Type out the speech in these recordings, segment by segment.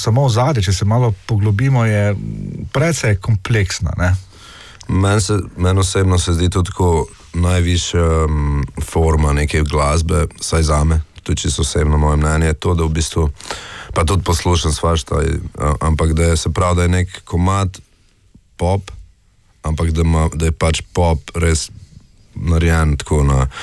samo ozadje, če se malo poglobimo, je precej kompleksna, ne? Meni osebno se zdi to tako najvišja forma neke glasbe, saj zame, to je čisto osebno moje mnenje, to, da v bistvu, pa tudi poslušam svašta, ampak da je, se pravi, da je nek komad pop, ampak da je pač pop res narejen tako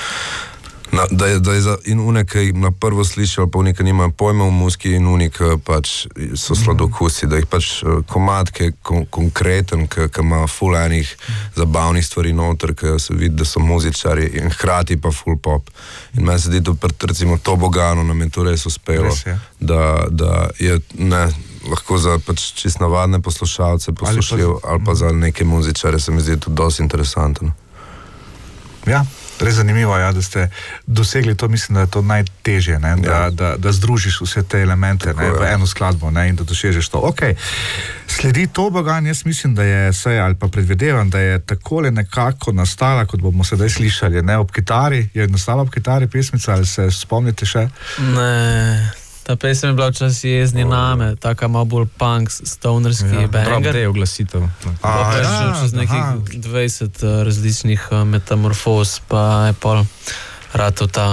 da je za in unekaj na prvo slišal, pa unika nima pojma v muski in unika pač so sladokusi, da jih pač komad, ki je konkreten, ki ima ful enih zabavnih stvari noter, ki se vidi, da so muzičari in hkrati pa ful pop. In meni se zdi to, recimo Toboganu nam je to res uspelo, da je lahko za pač čist navadne poslušalce poslušljiv ali pa za neke muzičare se mi zdi to dosti interesantno. Ja. Res zanimivo, ja, da ste dosegli to, mislim, da je to najtežje, ne? Da združiš vse te elemente, ne, v eno skladbo, ne, in da dosežeš to. Ok, sledi Tobogan, jaz mislim, da je saj, ali pa predvidevam, da je takole nekako nastala, kot bomo sedaj slišali, ne, ob kitari, je nastala ob kitari pesmica, ali se spomnite še? Ne, ta pesem je bila včasih Jezni name, taka malo bolj punk, stonerski banger. Prav te oglasitev. Pa je šel čez nekih 20 različnih metamorfoz, pa je pol ratov ta...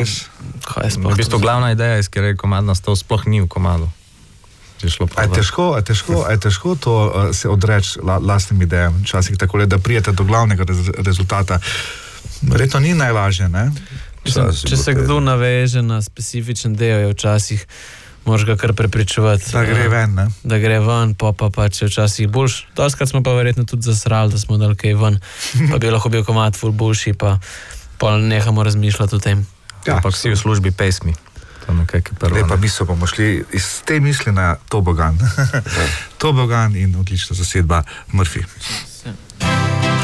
V bistvu glavna ideja, iz kjer je komad nastal, sploh ni v komadu. A je težko to se odreči lastnim idejam, včasih takole, da prijete do glavnega rezultata. Verjetno ni najlažje, ne? Če se kdo naveže na specifičen del, je včasih moraš ga kar prepričevati. Da gre ven, ne? Da gre ven, pa če včasih boljš. Doskrat smo pa verjetno tudi zasrali, da smo dali kaj ven. Pa bi lahko bil komad ful boljši, pa nehamo razmišljati o tem. Ampak si v službi pesmi. Lepa misel, bomo šli iz te misli na Tobogan. Tobogan in odlična zasedba Murphy.